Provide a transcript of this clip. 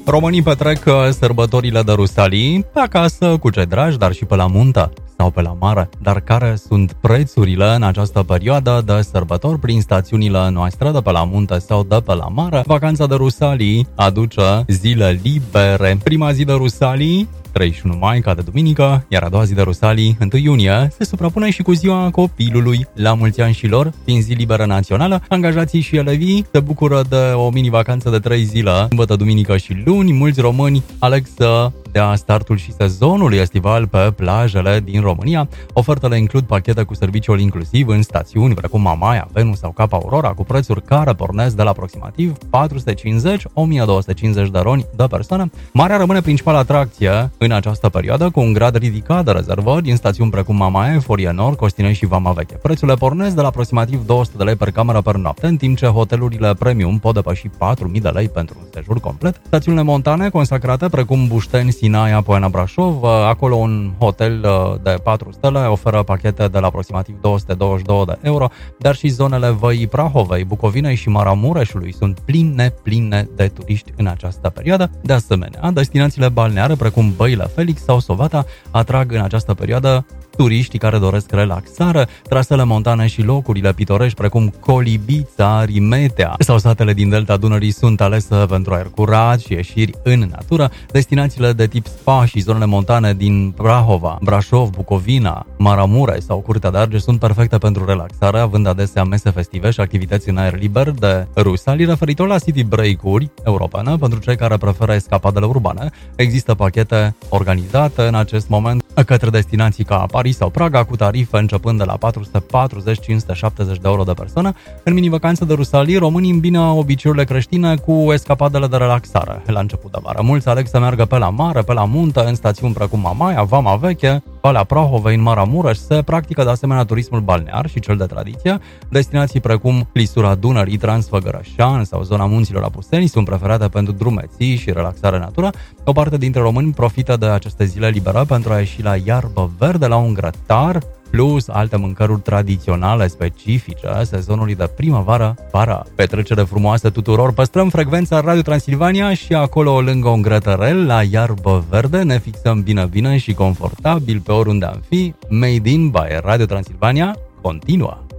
Românii petrec sărbătorile de Rusalii pe acasă, cu cei dragi, dar și pe la muntă sau pe la mare. Dar care sunt prețurile în această perioadă de sărbători prin stațiunile noastre de pe la munte sau de pe la mare? Vacanța de Rusalii aduce zile libere. Prima zi de Rusalii, 31 mai, cade duminică, iar a doua zi de Rusalii, 1 iunie, se suprapune și cu ziua copilului. La mulți ani și lor, fiind zi liberă națională, angajații și elevii se bucură de o mini-vacanță de 3 zile, sâmbătă, duminică și luni. Mulți români aleg să dea startul și sezonului estival pe plajele din România. Ofertele includ pachete cu serviciul inclusiv în stațiuni precum Mamaia, Venus sau Cap Aurora, cu prețuri care pornesc de la aproximativ 450-1250 de roni de persoană. Marea rămâne principala atracție în această perioadă, cu un grad ridicat de rezervări din stațiuni precum Mamaia, Eforie Nord, Costinești și Vama Veche. Prețurile pornesc de la aproximativ 200 de lei per cameră per noapte, în timp ce hotelurile premium pot depăși 4.000 de lei pentru un sejur complet. Stațiunile montane consacrate precum Bușteni, Sinaia, Poiana, Brașov, acolo un hotel de 4 stele oferă pachete de la aproximativ 222 de euro, dar și zonele Văii Prahovei, Bucovinei și Maramureșului sunt pline de turiști în această perioadă. De asemenea, destinațiile balneare precum Băile Felix sau Sovata atrag în această perioadă turiștii care doresc relaxare. Trasele montane și locurile pitorești precum Colibița, Rimetea sau satele din delta Dunării sunt alese pentru aer curat și ieșiri în natură. Destinațiile de tip spa și zonele montane din Prahova, Brașov, Bucovina, Maramureș sau Curtea de Argeș sunt perfecte pentru relaxare, având adesea mese festive și activități în aer liber de Rusalii. Referitor la city break-uri europene, pentru cei care preferă escapadele urbane, există pachete organizate în acest moment către destinații ca Paris sau Praga, cu tarife începând de la 440-570 de euro de persoană. În mini-vacanță de Rusalii, românii îmbină obiceiurile creștine cu escapadele de relaxare. La început de vară, mulți aleg să meargă pe la mare, pe la munte, în stațiuni precum Mamaia, Vama Veche, Valea Prahovei, în Maramureș. Se practică de asemenea turismul balnear și cel de tradiție. Destinații precum Clisura Dunării, Transfăgărășan sau zona munților Apuseni sunt preferate pentru drumeții și relaxare în natură. O parte dintre români profită de aceste zile libere pentru a ieși la iarbă verde, la un grătar, plus alte mâncăruri tradiționale specifice sezonului de primăvară-vară. Petrecere frumoasă tuturor! Păstrăm frecvența Radio Transilvania și acolo, lângă un grătărel, la iarbă verde, ne fixăm bine și confortabil pe oriunde am fi. Made in by Radio Transilvania continuă!